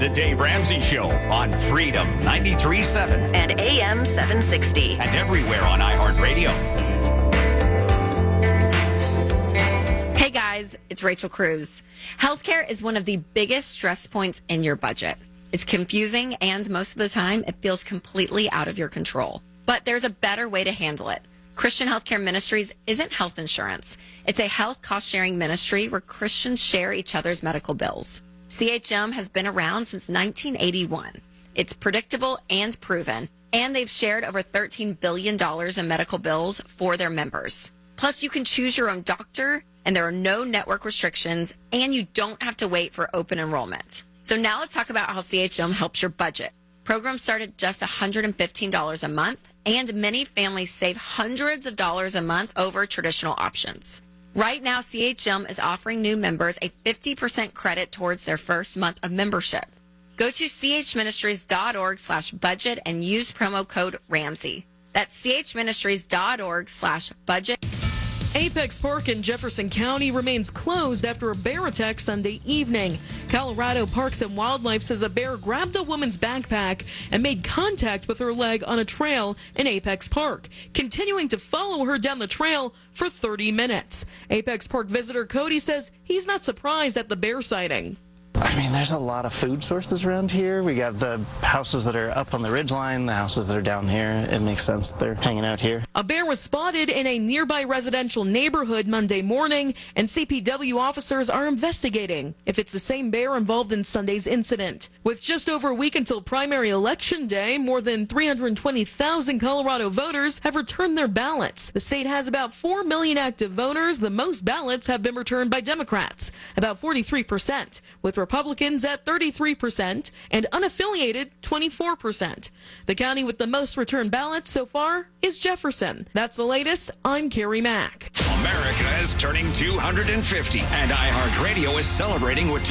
The Dave Ramsey Show on Freedom 93.7 and AM 760. and everywhere on iHeartRadio. Hey guys, it's Rachel Cruz. Healthcare is one of the biggest stress points in your budget. It's confusing and most of the time it feels completely out of your control. But there's a better way to handle it. Christian Healthcare Ministries isn't health insurance. It's a health cost-sharing ministry where Christians share each other's medical bills. CHM has been around since 1981. It's predictable and proven, and they've shared over $13 billion in medical bills for their members. Plus, you can choose your own doctor, and there are no network restrictions, and you don't have to wait for open enrollment. So now let's talk about how CHM helps your budget. Programs start at just $115 a month, and many families save hundreds of dollars a month over traditional options. Right now, CHM is offering new members a 50% credit towards their first month of membership. Go to chministries.org/budget and use promo code Ramsey. That's chministries.org/budget. Apex Park in Jefferson County remains closed after a bear attack Sunday evening. Colorado Parks and Wildlife says a bear grabbed a woman's backpack and made contact with her leg on a trail in Apex Park, continuing to follow her down the trail for 30 minutes. Apex Park visitor Cody says he's not surprised at the bear sighting. I mean, there's a lot of food sources around here. We got the houses that are up on the ridgeline, the houses that are down here. It makes sense that they're hanging out here. A bear was spotted in a nearby residential neighborhood Monday morning, and CPW officers are investigating if it's the same bear involved in Sunday's incident. With just over a week until primary election day, more than 320,000 Colorado voters have returned their ballots. The state has about 4 million active voters. The most ballots have been returned by Democrats, about 43%, with Republicans at 33% and unaffiliated 24%. The county with the most returned ballots so far is Jefferson. That's the latest. I'm Carrie Mack. America is turning 250, and iHeartRadio is celebrating with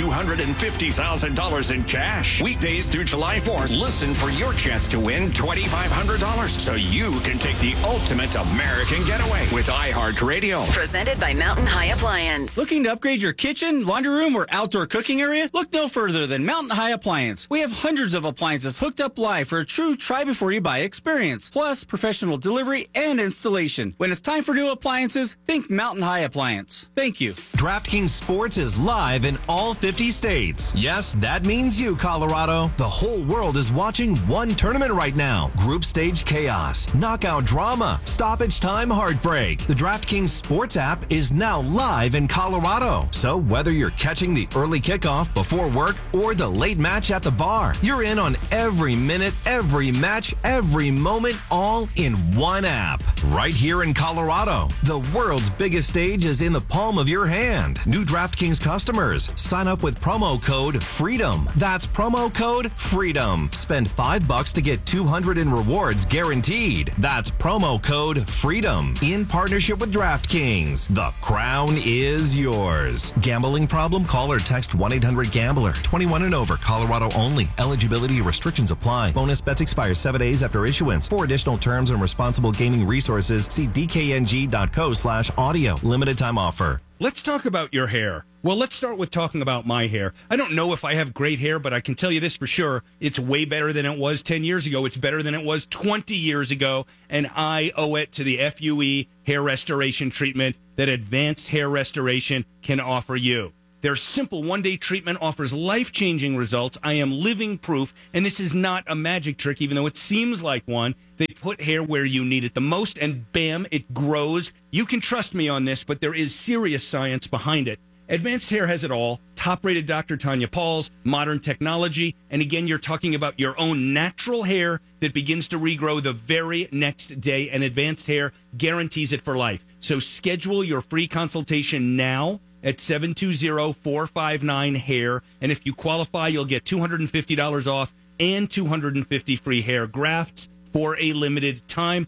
$250,000 in cash. Weekdays through July 4th, listen for your chance to win $2,500 so you can take the ultimate American getaway with iHeartRadio. Presented by Mountain High Appliance. Looking to upgrade your kitchen, laundry room, or outdoor cooking area? Look no further than Mountain High Appliance. We have hundreds of appliances hooked up live for a true try-before-you-buy experience, plus professional delivery and installation. When it's time for new appliances, think Mountain High Appliance. Thank you. DraftKings Sports is live in all 50 states. Yes, that means you, Colorado. The whole world is watching one tournament right now. Group stage chaos, knockout drama, stoppage time heartbreak. The DraftKings Sports app is now live in Colorado. So whether you're catching the early kickoff before work or the late match at the bar, you're in on every minute, every match, every moment, all in one app. Right here in Colorado. The world's biggest stage is in the palm of your hand. New DraftKings customers, sign up with promo code FREEDOM. That's promo code FREEDOM. Spend $5 to get $200 in rewards guaranteed. That's promo code FREEDOM. In partnership with DraftKings. The crown is yours. Gambling problem? Call or text 1-800-GAMBLER. 21 and over. Colorado only. Eligibility restrictions apply. Bonus bets expire 7 days after issuance. For additional terms and responsible gaming resources, see dkng.co/audio. Limited time offer. Let's talk about your hair. Well, let's start with talking about my hair. I don't know if I have great hair, but I can tell you this for sure. It's way better than it was 10 years ago. It's better than it was 20 years ago. And I owe it to the FUE hair restoration treatment that Advanced Hair Restoration can offer you. Their simple one-day treatment offers life-changing results. I am living proof, and this is not a magic trick, even though it seems like one. They put hair where you need it the most, and bam, it grows. You can trust me on this, but there is serious science behind it. Advanced Hair has it all. Top-rated Dr. Tanya Pauls, modern technology, and again, you're talking about your own natural hair that begins to regrow the very next day, and Advanced Hair guarantees it for life. So schedule your free consultation now at 720-459-HAIR. And if you qualify, you'll get $250 off and 250 free hair grafts for a limited time.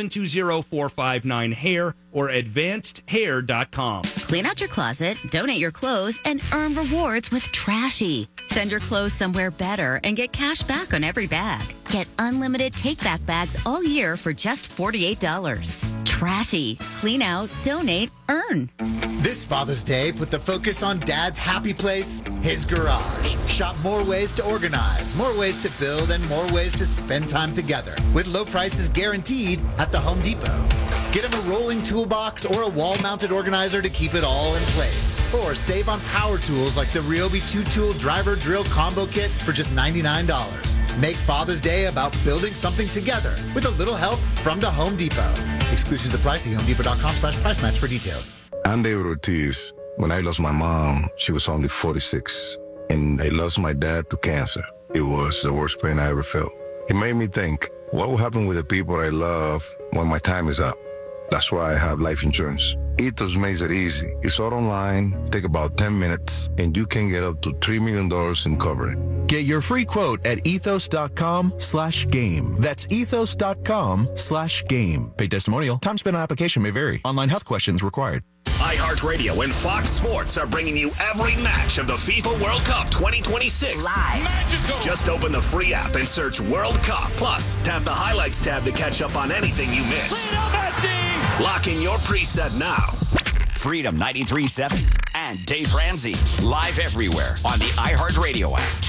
720-459-HAIR or advancedhair.com. Clean out your closet, donate your clothes, and earn rewards with Trashy. Send your clothes somewhere better and get cash back on every bag. Get unlimited take-back bags all year for just $48. trashy. Clean out, donate, earn. This Father's Day, put the focus on Dad's happy place, his garage. Shop more ways to organize, more ways to build, and more ways to spend time together. With low prices guaranteed at the Home Depot. Get him a rolling toolbox or a wall-mounted organizer to keep it all in place. Or save on power tools like the Ryobi 2-tool driver drill combo kit for just $99. Make Father's Day about building something together with a little help from the Home Depot. Exclusions apply. See HomeDepot.com/price match for details. I'm David Ortiz. When I lost my mom, she was only 46. And I lost my dad to cancer. It was the worst pain I ever felt. It made me think, what will happen with the people I love when my time is up? That's why I have life insurance. Ethos makes it easy. It's all online, take about 10 minutes, and you can get up to $3 million in coverage. Get your free quote at ethos.com/game. That's ethos.com/game. Paid testimonial. Time spent on application may vary. Online health questions required. iHeartRadio and Fox Sports are bringing you every match of the FIFA World Cup 2026. Live. Magical. Just open the free app and search World Cup. Plus, tap the highlights tab to catch up on anything you missed. Lock in your preset now. Freedom 93.7 and Dave Ramsey. Live everywhere on the iHeartRadio app.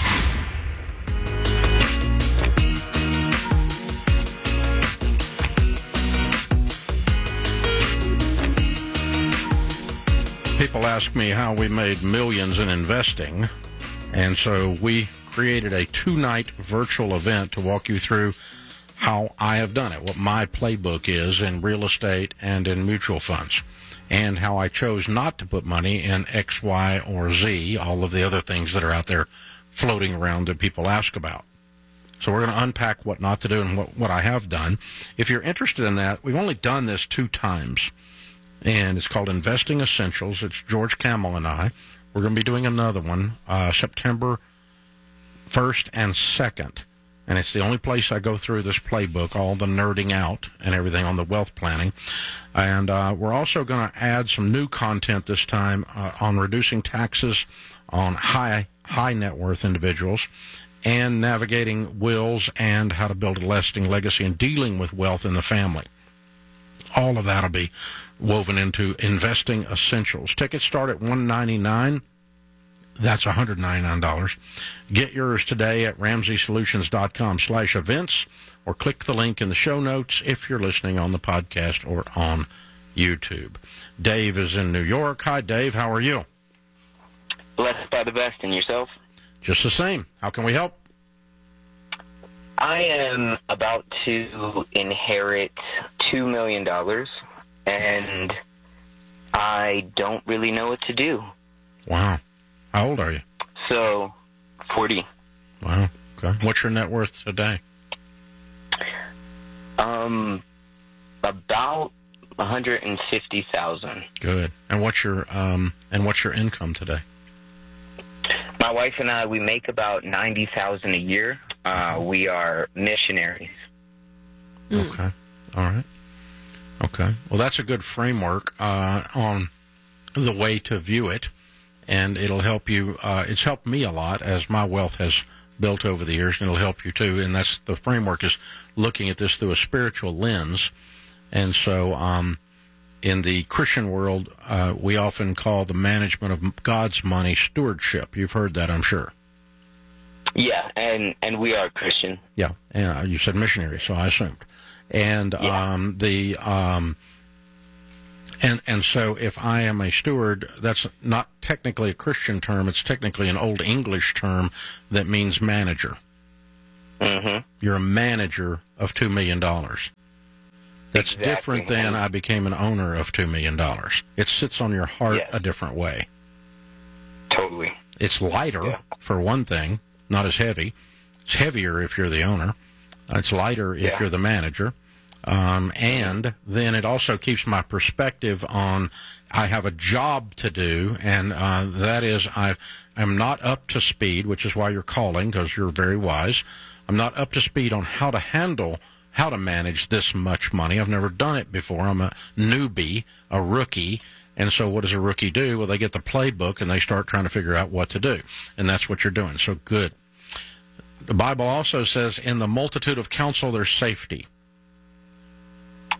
People ask me how we made millions in investing, and so we created a 2-night virtual event to walk you through how I have done it, what my playbook is in real estate and in mutual funds, and how I chose not to put money in X, Y, or Z, all of the other things that are out there floating around that people ask about. So we're going to unpack what not to do and what I have done. If you're interested in that, we've only done this 2 times. And it's called Investing Essentials. It's George Kamel and I. We're going to be doing another one September 1st and 2nd. And it's the only place I go through this playbook, all the nerding out and everything on the wealth planning. And we're also going to add some new content this time on reducing taxes on high net worth individuals and navigating wills and how to build a lasting legacy and dealing with wealth in the family. All of that will be woven into Investing Essentials. Tickets start at $199. That's $199. Get yours today at RamseySolutions.com/events or click the link in the show notes if you're listening on the podcast or on YouTube. Dave is in New York. Hi, Dave. How are you? Blessed by the best. And yourself? Just the same. How can we help? I am about to inherit $2 million, and I don't really know what to do. Wow. How old are you? So, 40. Wow. Okay. What's your net worth today? About $150,000. Good. And what's your income today? My wife and I, we make about $90,000 a year. We are missionaries. Okay. All right. Okay. Well, that's a good framework on the way to view it, and it'll help you. It's helped me a lot as my wealth has built over the years, and it'll help you too. And that's the framework, is looking at this through a spiritual lens. And so in the Christian world, we often call the management of God's money stewardship. You've heard that, I'm sure. Yeah, and we are Christian. Yeah, and you said missionary, so I assumed. And yeah. And so if I am a steward, that's not technically a Christian term. It's technically an Old English term that means manager. Mm-hmm. You're a manager of $2 million. That's exactly. Different than I became an owner of $2 million. It sits on your heart a different way. Totally. It's lighter, for one thing, not as heavy. It's heavier if you're the owner. It's lighter if you're the manager. And then it also keeps my perspective on, I have a job to do, and that is I'm not up to speed, which is why you're calling, because you're very wise. I'm not up to speed on how to manage this much money. I've never done it before. I'm a newbie, a rookie. And so what does a rookie do? Well, they get the playbook and they start trying to figure out what to do. And that's what you're doing. So good. The Bible also says, in the multitude of counsel, there's safety.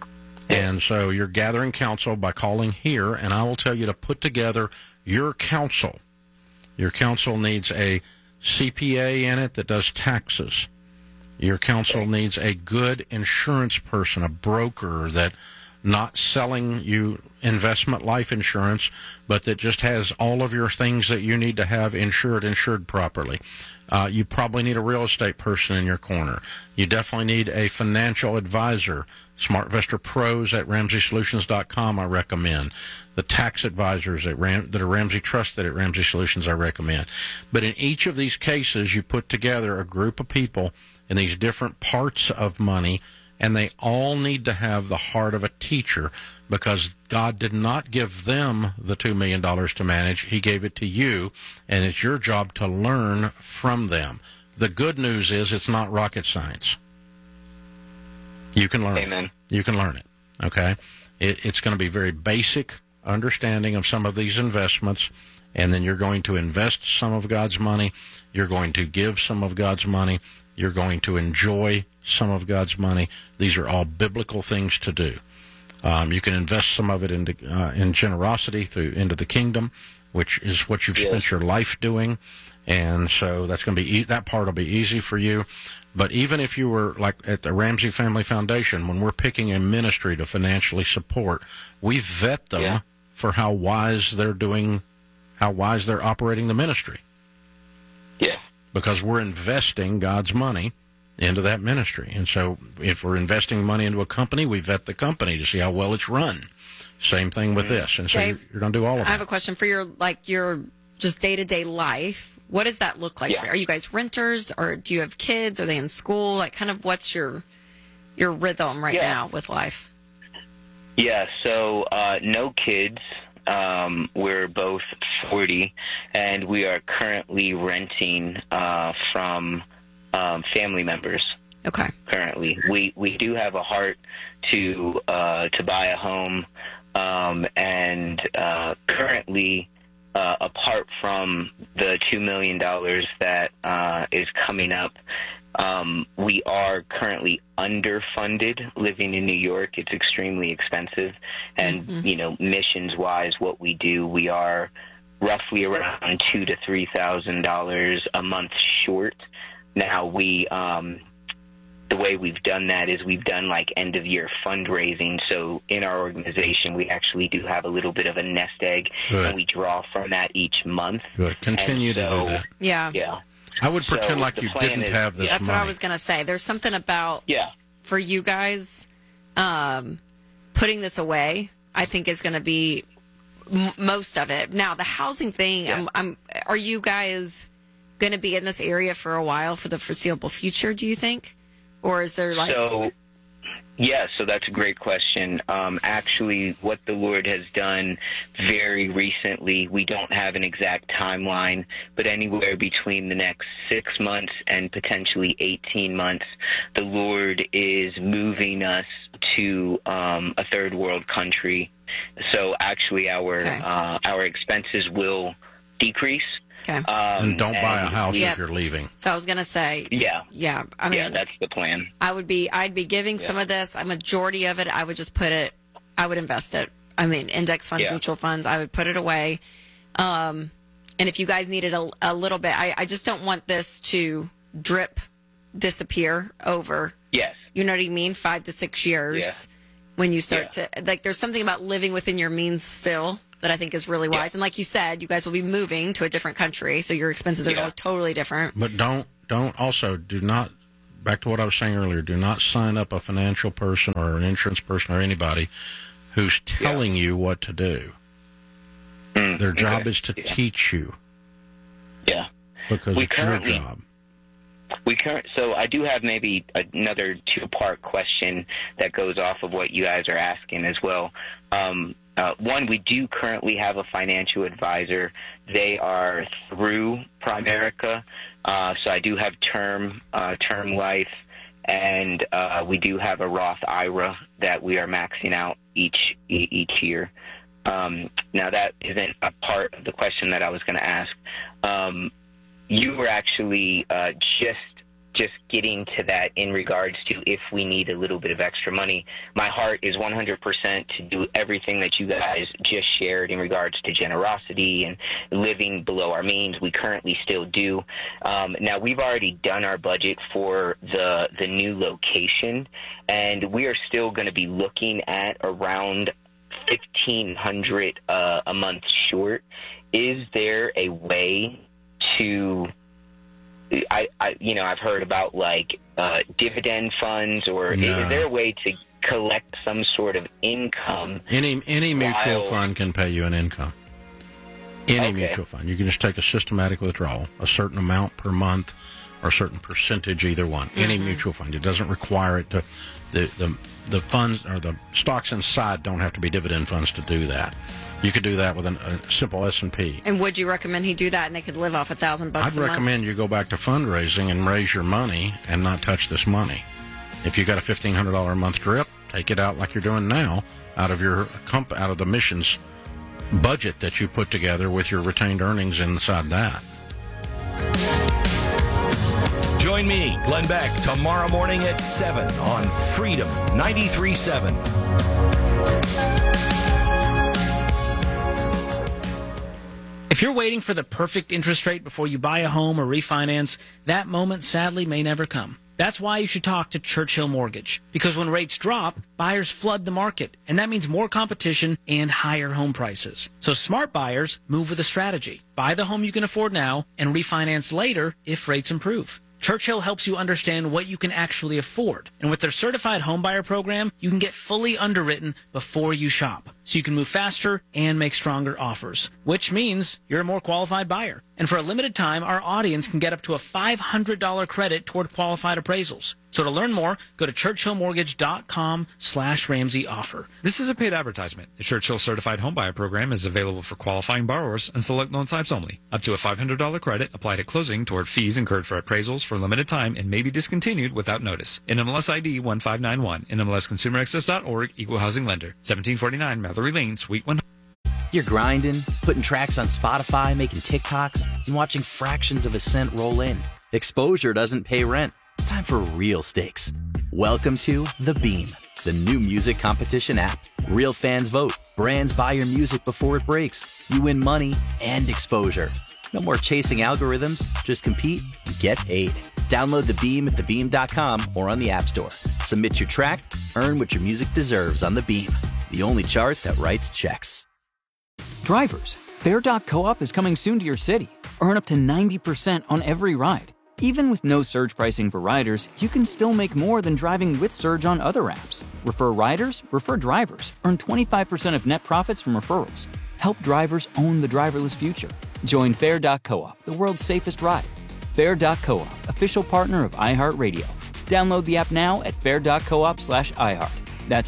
And so you're gathering counsel by calling here, and I will tell you to put together your counsel. Your counsel needs a CPA in it that does taxes. Your counsel needs a good insurance person, a broker that not selling you investment life insurance, but that just has all of your things that you need to have insured properly. You probably need a real estate person in your corner. You definitely need a financial advisor. SmartVestor Pros at RamseySolutions.com I recommend. The tax advisors that are Ramsey Trusted at Ramsey Solutions I recommend. But in each of these cases, you put together a group of people in these different parts of money, and they all need to have the heart of a teacher, because God did not give them the $2 million to manage. He gave it to you, and it's your job to learn from them. The good news is it's not rocket science. You can learn Amen. it. You can learn it, okay? It's going to be very basic understanding of some of these investments, and then you're going to invest some of God's money. You're going to give some of God's money. You're going to enjoy some of God's money. These are all biblical things to do. You can invest some of it in generosity into the kingdom, which is what you've spent your life doing, and so that's going to be that part will be easy for you. But even if you were like at the Ramsey Family Foundation, when we're picking a ministry to financially support, we vet them for how wise they're operating the ministry. Yeah. Because we're investing God's money into that ministry. And so if we're investing money into a company, we vet the company to see how well it's run. Same thing with this. And so you're going to do all of that. I have a question for your just day-to-day life. What does that look like? Are you guys renters, or do you have kids? Are they in school? Like, kind of what's your rhythm right now with life? Yeah, so no kids. We're both 40, and we are currently renting from family members. Okay. Currently, we do have a heart to buy a home, and currently, apart from the $2 million that is coming up, we are currently underfunded living in New York. It's extremely expensive. And, missions-wise, what we do, we are roughly around $2,000 to $3,000 a month short. Now, the way we've done that is we've done like end-of-year fundraising. So in our organization, we actually do have a little bit of a nest egg, and we draw from that each month. Good. Continue to do that. Yeah. Yeah. I would pretend like you didn't have this That's money. what I was going to say. There's something about, for you guys, putting this away, I think is going to be most of it. Now, the housing thing, are you guys going to be in this area for a while, for the foreseeable future, do you think? Or is there So that's a great question. Actually, what the Lord has done very recently, we don't have an exact timeline, but anywhere between the next 6 months and potentially 18 months, the Lord is moving us to a third world country. So actually, our expenses will decrease. Okay. And don't buy a house if you're leaving. So I was going to say, I mean, that's the plan. I'd be giving some of this, a majority of it, I would just I would invest it. I mean, index funds, mutual funds, I would put it away. And if you guys needed a little bit, I just don't want this to disappear over. Yes. You know what I mean? 5 to 6 years when you start to, like, there's something about living within your means still that I think is really wise. And like you said, you guys will be moving to a different country, so your expenses are totally different. But do not, back to what I was saying earlier, do not sign up a financial person or an insurance person or anybody who's telling you what to do. Their job is to teach you. Yeah. Because it's your job. So I do have maybe another two-part question that goes off of what you guys are asking as well. One, we do currently have a financial advisor. They are through Primerica, so I do have term life, and we do have a Roth IRA that we are maxing out each year. Now, that isn't a part of the question that I was going to ask. You were actually just just getting to that in regards to if we need a little bit of extra money. My heart is 100% to do everything that you guys just shared in regards to generosity and living below our means. We currently still do. Now, we've already done our budget for the new location, and we are still going to be looking at around $1,500 a month short. Is there a way to... I've heard about like dividend funds, or is there a way to collect some sort of income? Any mutual fund can pay you an income. Any mutual fund. You can just take a systematic withdrawal, a certain amount per month, or a certain percentage, either one. Any mutual fund. It doesn't require it to. The funds or the stocks inside don't have to be dividend funds to do that. You could do that with a simple S&P. And would you recommend he do that and they could live off $1,000 a month? I'd recommend you go back to fundraising and raise your money and not touch this money. If you got a $1,500 a month drip, take it out like you're doing now out of the missions budget that you put together with your retained earnings inside that. Join me, Glenn Beck, tomorrow morning at 7 on Freedom 93.7. If you're waiting for the perfect interest rate before you buy a home or refinance, that moment sadly may never come. That's why you should talk to Churchill Mortgage. Because when rates drop, buyers flood the market, and that means more competition and higher home prices. So smart buyers move with a strategy. Buy the home you can afford now and refinance later if rates improve. Churchill helps you understand what you can actually afford. And with their certified homebuyer program, you can get fully underwritten before you shop. So you can move faster and make stronger offers, which means you're a more qualified buyer. And for a limited time, our audience can get up to a $500 credit toward qualified appraisals. So to learn more, go to churchillmortgage.com/Ramsey offer. This is a paid advertisement. The Churchill Certified Homebuyer Program is available for qualifying borrowers and select loan types only. Up to a $500 credit applied at closing toward fees incurred for appraisals for a limited time and may be discontinued without notice. NMLS ID 1591. NMLSConsumerAccess.org. Equal housing lender. 1749 Mallory Lane, Suite 100. You're grinding, putting tracks on Spotify, making TikToks, and watching fractions of a cent roll in. Exposure doesn't pay rent. It's time for real stakes. Welcome to The Beam, the new music competition app. Real fans vote. Brands buy your music before it breaks. You win money and exposure. No more chasing algorithms. Just compete and get paid. Download The Beam at thebeam.com or on the App Store. Submit your track, earn what your music deserves on The Beam, the only chart that writes checks. Drivers, Fair.coop is coming soon to your city. Earn up to 90% on every ride. Even with no surge pricing for riders, you can still make more than driving with surge on other apps. Refer riders, refer drivers. Earn 25% of net profits from referrals. Help drivers own the driverless future. Join Fair.coop, the world's safest ride. Fair.coop, official partner of iHeartRadio. Download the app now at fair.coop/iHeart. That's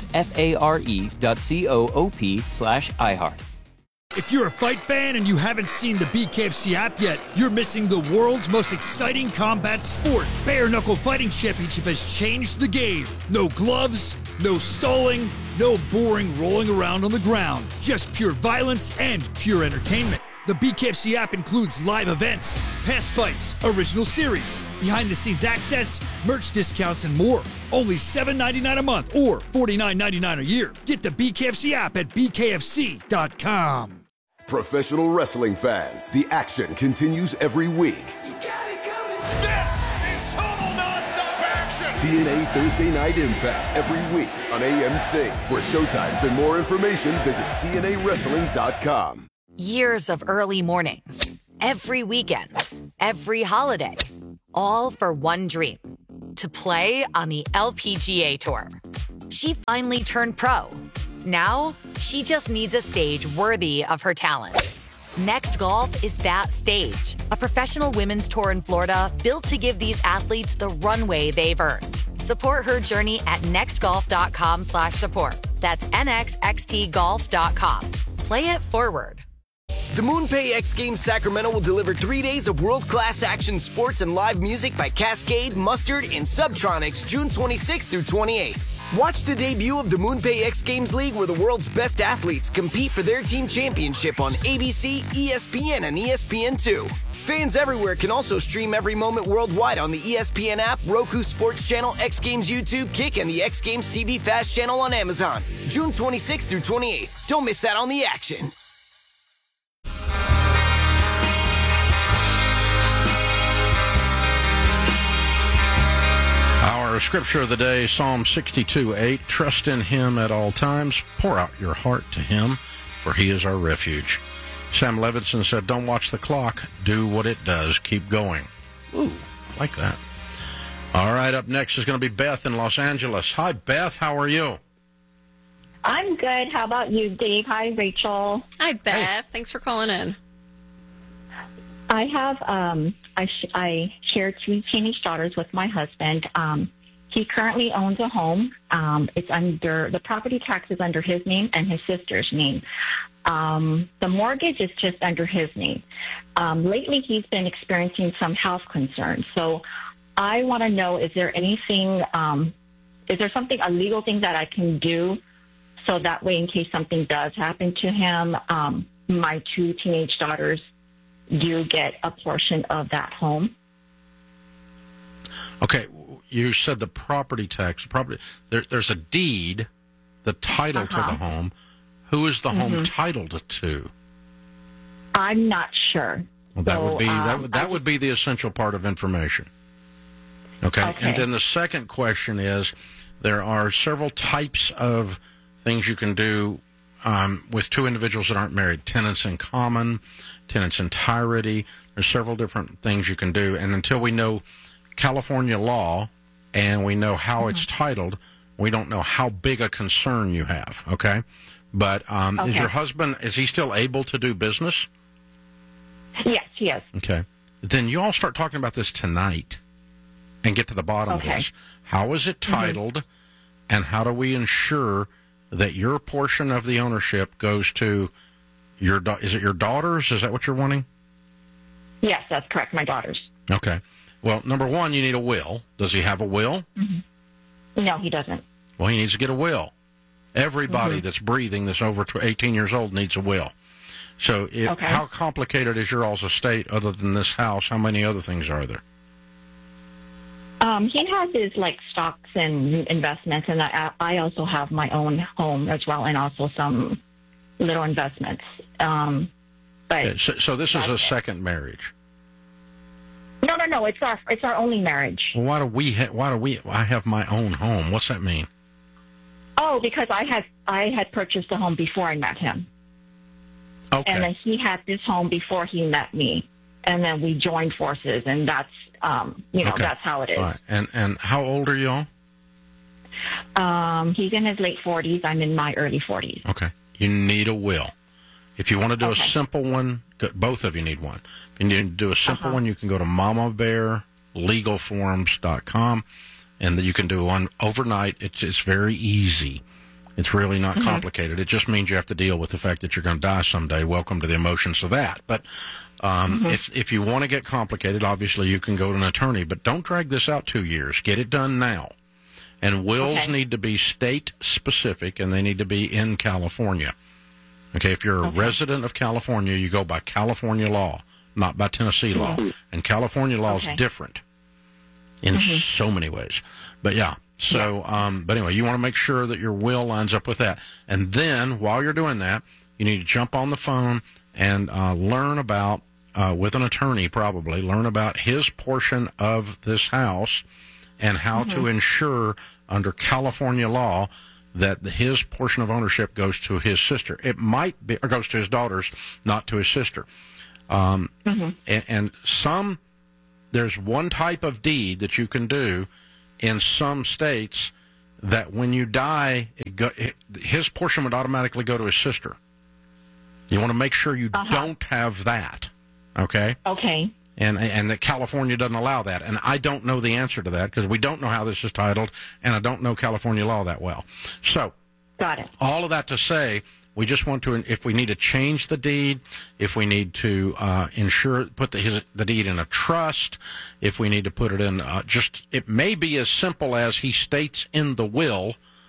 FARE.coop/iHeart. If you're a fight fan and you haven't seen the BKFC app yet, you're missing the world's most exciting combat sport. Bare Knuckle Fighting Championship has changed the game. No gloves, no stalling, no boring rolling around on the ground. Just pure violence and pure entertainment. The BKFC app includes live events, past fights, original series, behind-the-scenes access, merch discounts, and more. Only $7.99 a month or $49.99 a year. Get the BKFC app at bkfc.com. Professional wrestling fans, the action continues every week. This is total nonstop action! TNA Thursday Night Impact every week on AMC. For showtimes and more information, visit TNAWrestling.com. Years of early mornings, every weekend, every holiday, all for one dream, to play on the LPGA Tour. She finally turned pro. Now, she just needs a stage worthy of her talent. Next Golf is that stage, a professional women's tour in Florida built to give these athletes the runway they've earned. Support her journey at nextgolf.com/support. That's nxxtgolf.com. Play it forward. The MoonPay X Games Sacramento will deliver 3 days of world-class action sports and live music by Cascade, Mustard, and Subtronics June 26th through 28th. Watch the debut of the MoonPay X Games League, where the world's best athletes compete for their team championship on ABC, ESPN, and ESPN2. Fans everywhere can also stream every moment worldwide on the ESPN app, Roku Sports Channel, X Games YouTube, Kick, and the X Games TV Fast channel on Amazon. June 26th through 28th. Don't miss out on the action. Our scripture of the day, Psalm 62:8. Trust in him at all times. Pour out your heart to him, for he is our refuge. Sam Levinson said, don't watch the clock. Do what it does. Keep going. Ooh, like that. All right, up next is going to be Beth in Los Angeles. Hi, Beth. How are you? I'm good. How about you, Dave? Hi, Rachel. Hi, Beth. Thanks for calling in. I have, I share 2 teenage daughters with my husband. He currently owns a home. It's under, the property tax is under his name and his sister's name. The mortgage is just under his name. Lately, he's been experiencing some health concerns. So I want to know, is there anything, is there something, a legal thing that I can do so that way in case something does happen to him, my 2 teenage daughters do get a portion of that home? Okay, you said the property tax. There's a deed, the title to the home. Who is the home titled to? I'm not sure. Well, that would be the essential part of information. Okay. And then the second question is, there are several types of things you can do with 2 individuals that aren't married. Tenants in common, tenants entirety. There's several different things you can do. And until we know California law and we know how it's titled, we don't know how big a concern you have. Okay. But is your husband, is he still able to do business? Yes, he is. Okay. Then you all start talking about this tonight and get to the bottom of this. How is it titled, and how do we ensure that your portion of the ownership goes to your is it your daughters? Is that what you're wanting? Yes, that's correct, my daughters. Okay. Well, number 1, you need a will. Does he have a will? No, he doesn't. Well, he needs to get a will. Everybody that's breathing that's over 18 years old needs a will. So how complicated is your all's estate other than this house? How many other things are there? He has his, like, stocks and investments, and I also have my own home as well, and also some little investments. But so this is a second marriage? No. It's our only marriage. Well, I have my own home. What's that mean? Oh, because I had purchased a home before I met him. Okay. And then he had this home before he met me, and then we joined forces, and that's that's how it is. All right. And how old are you all? He's in his late 40s. I'm in my early 40s. Okay. You need a will. If you want to do a simple one, both of you need one. If you need to do a simple one, you can go to mamabearlegalforms.com, and you can do one overnight. It's very easy. It's really not complicated. It just means you have to deal with the fact that you're going to die someday. Welcome to the emotions of that. But if you want to get complicated, obviously you can go to an attorney. But don't drag this out 2 years. Get it done now. And wills need to be state-specific, and they need to be in California. Okay, if you're a resident of California, you go by California law, not by Tennessee law. And California law is different in so many ways. But yeah. So, but anyway, you want to make sure that your will lines up with that. And then, while you're doing that, you need to jump on the phone and learn about, with an attorney probably, learn about his portion of this house and how to ensure under California law that his portion of ownership goes to his sister. It might be, or goes to his daughters, not to his sister. And there's one type of deed that you can do in some states that when you die, his portion would automatically go to his sister. You want to make sure you don't have that, okay? Okay. And that California doesn't allow that. And I don't know the answer to that because we don't know how this is titled, and I don't know California law that well. So, got it. All of that to say, we just want to, if we need to change the deed, if we need to put the deed in a trust, if we need to put it in it may be as simple as he states in the will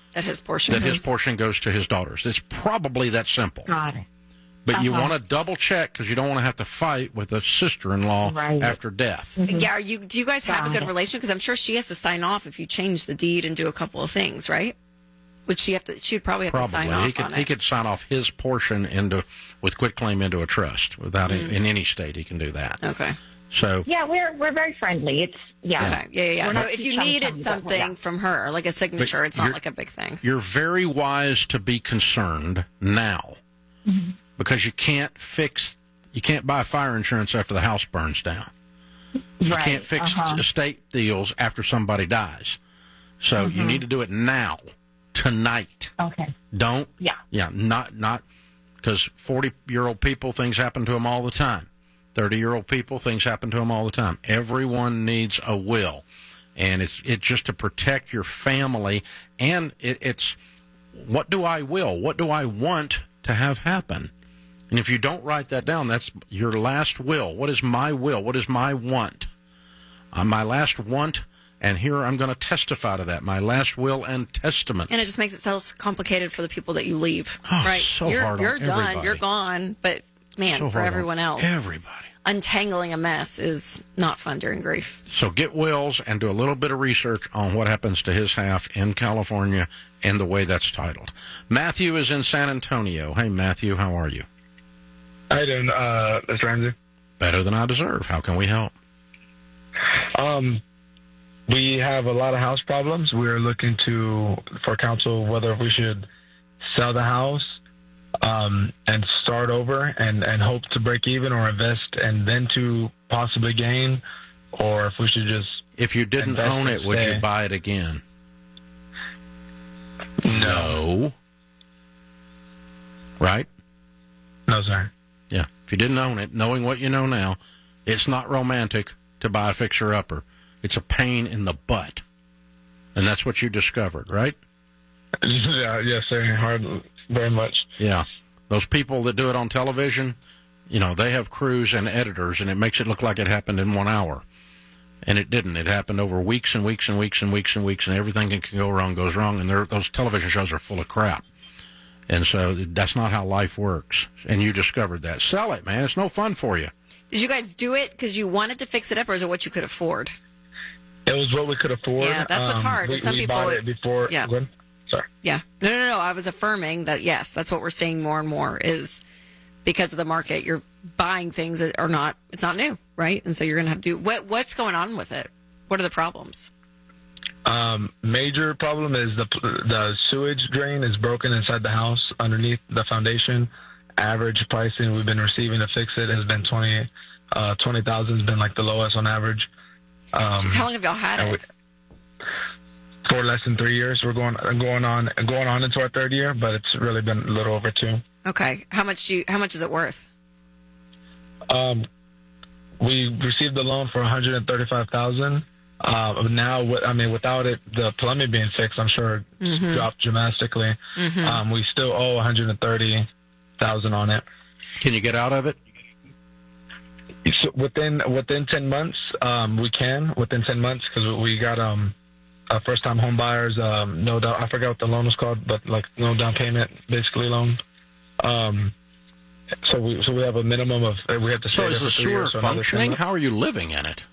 That his portion goes to his daughters. It's probably that simple. Got it. But you want to double check because you don't want to have to fight with a sister-in-law after death. Mm-hmm. Yeah, do you guys have a good relationship? Because I'm sure she has to sign off if you change the deed and do a couple of things, right? Would she have to? She'd probably have to sign off on it. He could sign off his portion with quitclaim into a trust without in any state. He can do that. Okay. So yeah, we're very friendly. It's Okay. Yeah. So if you needed something from her, like a signature, it's not like a big thing. You're very wise to be concerned now because you can't buy fire insurance after the house burns down. You can't fix estate deals after somebody dies. So you need to do it now, tonight. Okay. Don't. Yeah. Not because 40-year-old people, things happen to them all the time. 30-year-old people, things happen to them all the time. Everyone needs a will, and it's just to protect your family. And it's what do I will? What do I want to have happen? And if you don't write that down, that's your last will. What is my will? What is my want? My last want, and here I'm going to testify to that. My last will and testament. And it just makes it so complicated for the people that you leave. Right? So you're hard on done. everybody. You're gone. But man, So for hard on everyone else, everybody. Untangling a mess is not fun during grief. So get wills and do a little bit of research on what happens to his half in California and the way that's titled. Matthew is in San Antonio. Hey, Matthew, how are you? How you doing, Mr. Ramsey? Better than I deserve. How can we help? We have a lot of house problems. We're looking for counsel whether we should sell the house and start over and hope to break even, or invest and then to possibly gain, or if we should just... If you didn't own it, would you buy it again? No. Right? No, sir. Yeah. If you didn't own it, knowing what you know now, it's not romantic to buy a fixer-upper. It's a pain in the butt. And that's what you discovered, right? Yeah, yes, sir. Hard, very much. Yeah. Those people that do it on television, they have crews and editors, and it makes it look like it happened in 1 hour. And it didn't. It happened over weeks and weeks and weeks and weeks and weeks, and everything that can go wrong goes wrong, and those television shows are full of crap. And so that's not how life works. And you discovered that. Sell it, man. It's no fun for you. Did you guys do it because you wanted to fix it up, or is it what you could afford? It was what we could afford. Yeah, that's what's hard. Some we people bought it before. Yeah. Sorry. Yeah. No. I was affirming that, yes, that's what we're seeing more and more is because of the market. You're buying things that are not, it's not new, right? And so you're going to have to do, what's going on with it? What are the problems? Major problem is the sewage drain is broken inside the house underneath the foundation. Average pricing we've been receiving to fix it has been $20,000 has been like the lowest on average. How long have y'all had it? For less than 3 years. We're going on into our third year, but it's really been a little over 2. Okay. How much is it worth? We received the loan for $135,000. Now, without it, the plumbing being fixed, I'm sure it dropped dramatically. We still owe $130,000 on it. Can you get out of it? So within 10 months, we can. Within 10 months, because we got first-time home buyers. No down. I forgot what the loan was called, but like no down payment, basically loan. So we have a minimum of we have to. So stay is there the for 3 years, sewer so another 10 functioning? months. How are you living in it?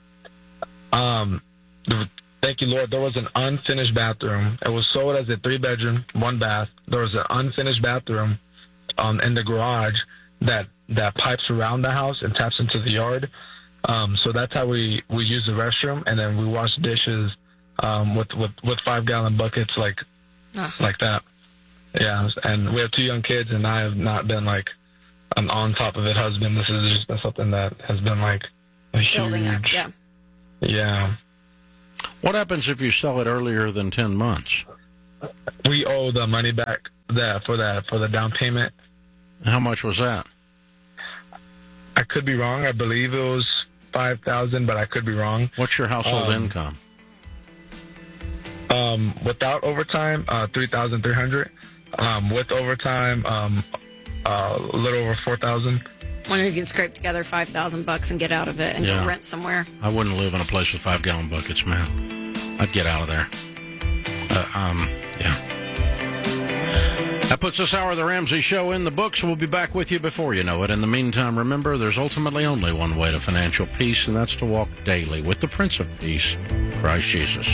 Thank you, Lord. There was an unfinished bathroom. It was sold as a 3-bedroom, 1 bath. There was an unfinished bathroom in the garage that pipes around the house and taps into the yard. So that's how we use the restroom, and then we wash dishes with 5-gallon buckets like that. Yeah, and we have 2 young kids, and I have not been like an on top of it husband. This has just been something that has been like a Building up, huge. Yeah. What happens if you sell it earlier than 10 months? We owe the money back for the down payment. How much was that? I could be wrong. I believe it was $5,000, but I could be wrong. What's your household income? Without overtime, $3,300. With overtime, a little over $4,000. Wonder if you can scrape together $5,000 and get out of it and go rent somewhere. I wouldn't live in a place with 5-gallon buckets, man. I'd get out of there. Yeah. puts this hour of the Ramsey Show in the books. We'll be back with you before you know it. In the meantime, remember, there's ultimately only one way to financial peace, and that's to walk daily with the Prince of Peace, Christ Jesus.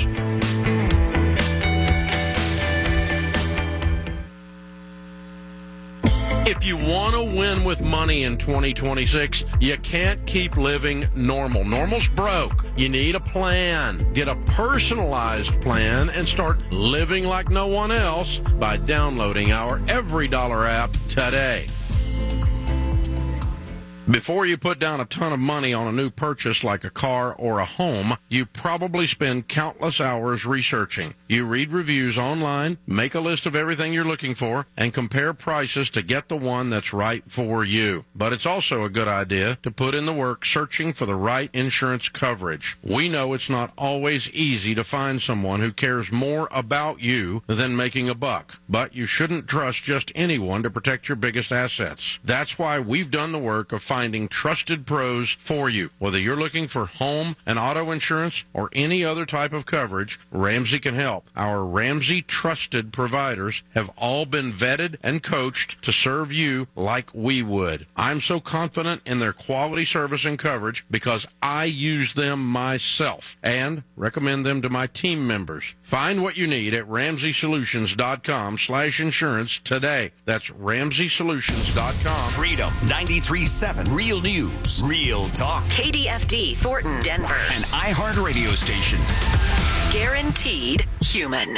If you want to win with money in 2026, you can't keep living normal. Normal's broke. You need a plan. Get a personalized plan and start living like no one else by downloading our EveryDollar app today. Before you put down a ton of money on a new purchase like a car or a home, you probably spend countless hours researching. You read reviews online, make a list of everything you're looking for, and compare prices to get the one that's right for you. But it's also a good idea to put in the work searching for the right insurance coverage. We know it's not always easy to find someone who cares more about you than making a buck, but you shouldn't trust just anyone to protect your biggest assets. That's why we've done the work of finding trusted pros for you. Whether you're looking for home and auto insurance or any other type of coverage, Ramsey can help. Our Ramsey trusted providers have all been vetted and coached to serve you like we would. I'm so confident in their quality service and coverage because I use them myself and recommend them to my team members. Find what you need at RamseySolutions.com/insurance today. That's RamseySolutions.com. Freedom 93.7 Real News, Real Talk. KDFD, Thornton, Denver. An iHeart radio station. Guaranteed human.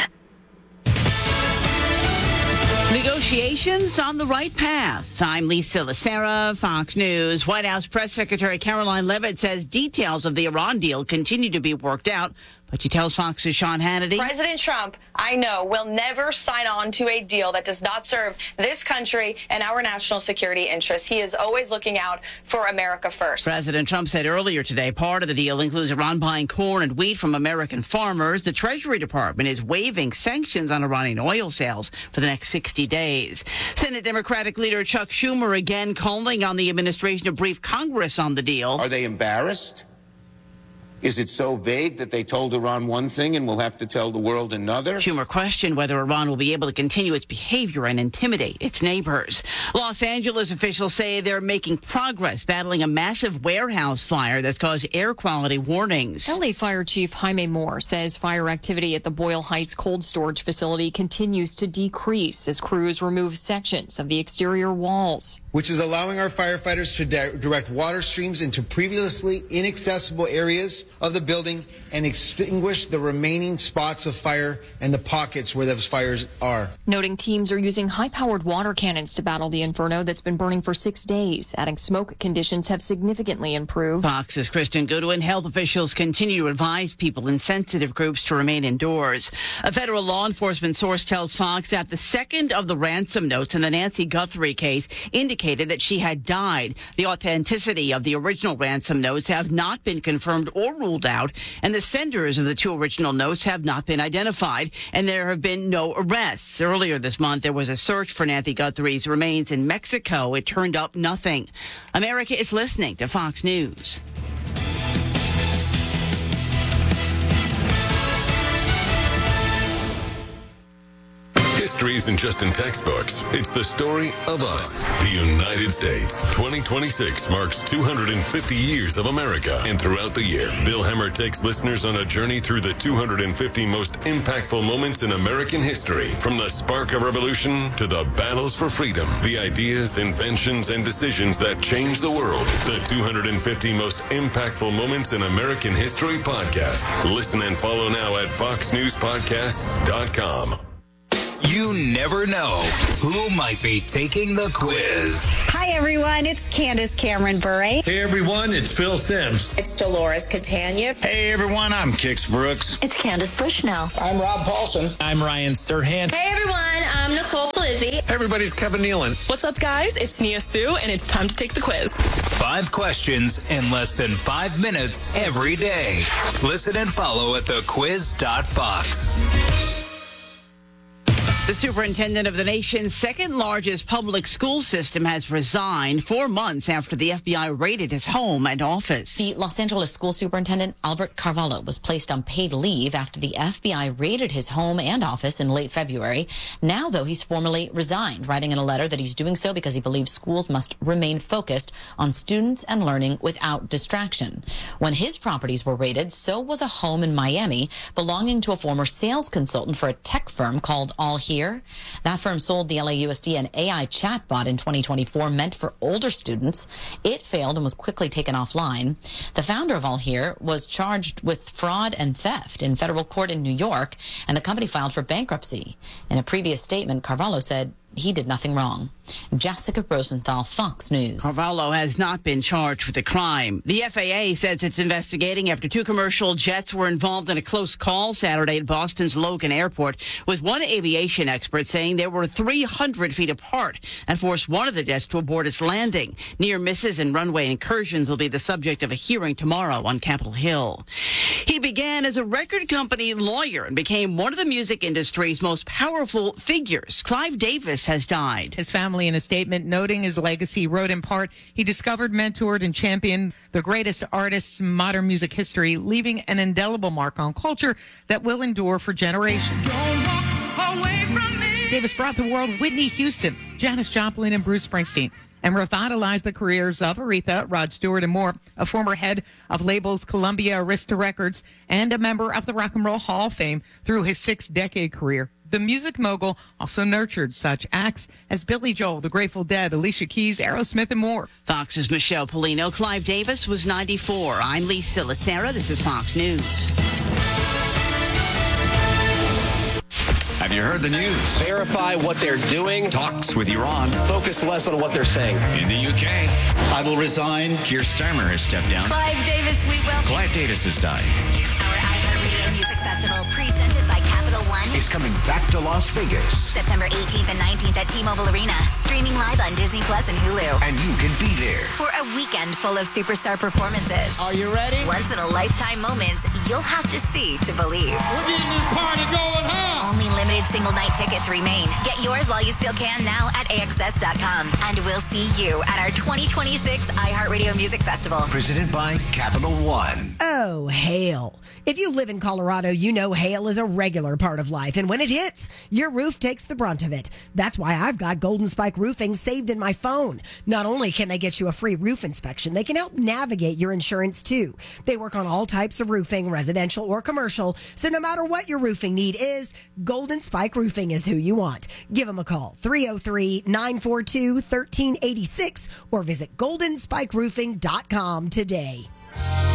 Negotiations on the right path. I'm Lisa Lacera, Fox News. White House Press Secretary Caroline Leavitt says details of the Iran deal continue to be worked out. But she tells Fox's Sean Hannity. President Trump, I know, will never sign on to a deal that does not serve this country and our national security interests. He is always looking out for America first. President Trump said earlier today part of the deal includes Iran buying corn and wheat from American farmers. The Treasury Department is waiving sanctions on Iranian oil sales for the next 60 days. Senate Democratic leader Chuck Schumer again calling on the administration to brief Congress on the deal. Are they embarrassed? Is it so vague that they told Iran one thing and will have to tell the world another? Schumer questioned whether Iran will be able to continue its behavior and intimidate its neighbors. Los Angeles officials say they're making progress battling a massive warehouse fire that's caused air quality warnings. LA Fire Chief Jaime Moore says fire activity at the Boyle Heights cold storage facility continues to decrease as crews remove sections of the exterior walls, which is allowing our firefighters to direct water streams into previously inaccessible areas of the building and extinguish the remaining spots of fire and the pockets where those fires are. Noting teams are using high-powered water cannons to battle the inferno that's been burning for 6 days, adding smoke conditions have significantly improved. Fox's Kristen Goodwin. Health officials continue to advise people in sensitive groups to remain indoors. A federal law enforcement source tells Fox that the second of the ransom notes in the Nancy Guthrie case indicated that she had died. The authenticity of the original ransom notes have not been confirmed or ruled out, and the senders of the two original notes have not been identified, and there have been no arrests. Earlier this month, there was a search for Nancy Guthrie's remains in Mexico. It turned up nothing. America is listening to Fox News. History isn't just in textbooks. It's the story of us, the United States. 2026 marks 250 years of America. And throughout the year, Bill Hemmer takes listeners on a journey through the 250 most impactful moments in American history. From the spark of revolution to the battles for freedom, the ideas, inventions, and decisions that changed the world. The 250 most impactful moments in American history podcast. Listen and follow now at foxnewspodcasts.com. You never know who might be taking the quiz. Hi, everyone. It's Candace Cameron Bure. Hey, everyone. It's Phil Sims. It's Dolores Catania. Hey, everyone. I'm Kix Brooks. It's Candace Bushnell. I'm Rob Paulson. I'm Ryan Serhant. Hey, everyone. I'm Nicole Palizzi. Hey, everybody's Kevin Nealon. What's up, guys? It's Nia Sue, and it's time to take the quiz. 5 questions in less than 5 minutes every day. Listen and follow at thequiz.fox. The superintendent of the nation's second largest public school system has resigned 4 months after the FBI raided his home and office. The Los Angeles school superintendent, Albert Carvalho, was placed on paid leave after the FBI raided his home and office in late February. Now, though, he's formally resigned, writing in a letter that he's doing so because he believes schools must remain focused on students and learning without distraction. When his properties were raided, so was a home in Miami belonging to a former sales consultant for a tech firm called All Here. That firm sold the LAUSD an AI chatbot in 2024 meant for older students. It failed and was quickly taken offline. The founder of All Here was charged with fraud and theft in federal court in New York, and the company filed for bankruptcy. In a previous statement, Carvalho said he did nothing wrong. Jessica Rosenthal, Fox News. Carvalho has not been charged with the crime. The FAA says it's investigating after 2 commercial jets were involved in a close call Saturday at Boston's Logan Airport, with one aviation expert saying they were 300 feet apart and forced one of the jets to abort its landing. Near misses and runway incursions will be the subject of a hearing tomorrow on Capitol Hill. He began as a record company lawyer and became one of the music industry's most powerful figures. Clive Davis has died. His family in a statement noting his legacy wrote in part, he discovered, mentored, and championed the greatest artists in modern music history, leaving an indelible mark on culture that will endure for generations. Davis brought the world Whitney Houston, Janis Joplin, and Bruce Springsteen, and revitalized the careers of Aretha, Rod Stewart, and more. A former head of labels Columbia, Arista Records, and a member of the Rock and Roll Hall of Fame through his 6-decade career. The music mogul also nurtured such acts as Billy Joel, The Grateful Dead, Alicia Keys, Aerosmith, and more. Fox's Michelle Polino. Clive Davis was 94. I'm Lisa Lacera. This is Fox News. Have you heard the news? Verify what they're doing. Talks with Iran. Focus less on what they're saying. In the UK, I will resign. Keir Starmer has stepped down. Clive Davis, we will. Clive Davis has died. Our iHeartRadio Music Festival, presented by Capital One, He's coming back to Las Vegas. September 18th and 19th at T-Mobile Arena. Streaming live on Disney Plus and Hulu. And you can be there. For a weekend full of superstar performances. Are you ready? Once-in-a-lifetime moments you'll have to see to believe. We're getting this party going, huh? Only limited single-night tickets remain. Get yours while you still can now at AXS.com. And we'll see you at our 2026 iHeartRadio Music Festival. Presented by Capital One. Oh, hail. If you live in Colorado, you know hail is a regular part of life. And when it hits, your roof takes the brunt of it. That's why I've got Golden Spike Roofing saved in my phone. Not only can they get you a free roof inspection, they can help navigate your insurance too. They work on all types of roofing, residential or commercial. So no matter what your roofing need is, Golden Spike Roofing is who you want. Give them a call, 303-942-1386, or visit goldenspikeroofing.com today.